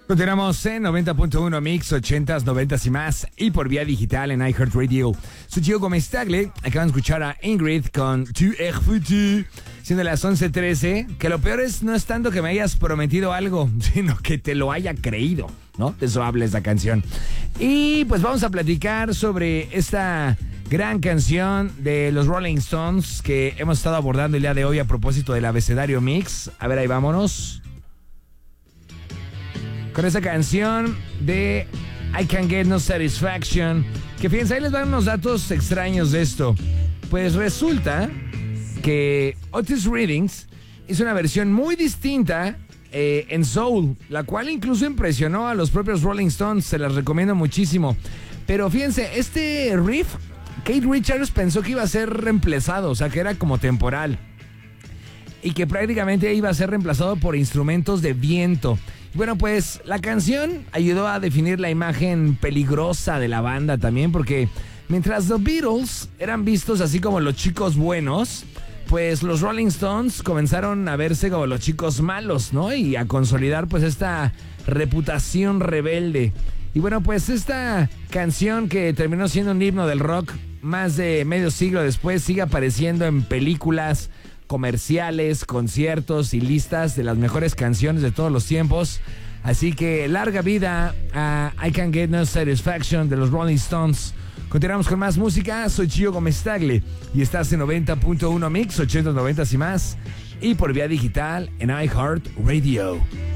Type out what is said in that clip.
Continuamos en 90.1 Mix, 80s, 90s y más, y por vía digital en iHeartRadio. Soy Gio Gómez Tagle. Acaban de escuchar a Ingrid con Tu es foutu, siendo las 11:13. Que lo peor no es tanto que me hayas prometido algo, sino que te lo haya creído, ¿no? De eso habla esta canción. Y pues vamos a platicar sobre esta gran canción de los Rolling Stones que hemos estado abordando el día de hoy a propósito del abecedario Mix. A ver, ahí vámonos. Con esa canción de I Can't Get No Satisfaction. Que fíjense, ahí les van unos datos extraños de esto. Pues resulta que Otis Redding hizo una versión muy distinta en soul, la cual incluso impresionó a los propios Rolling Stones. Se las recomiendo muchísimo. Pero fíjense, este riff, Keith Richards pensó que iba a ser reemplazado, o sea, que era como temporal. Y que prácticamente iba a ser reemplazado por instrumentos de viento. Bueno, pues la canción ayudó a definir la imagen peligrosa de la banda también, porque mientras The Beatles eran vistos así como los chicos buenos, pues los Rolling Stones comenzaron a verse como los chicos malos, ¿no? Y a consolidar pues esta reputación rebelde. Y bueno, pues esta canción que terminó siendo un himno del rock más de medio siglo después sigue apareciendo en películas, comerciales, conciertos y listas de las mejores canciones de todos los tiempos. Así que larga vida a I Can't Get No Satisfaction de los Rolling Stones. Continuamos con más música. Soy Gio Gómez Tagle y estás en 90.1 Mix, 80, 90 y más, y por vía digital en iHeartRadio.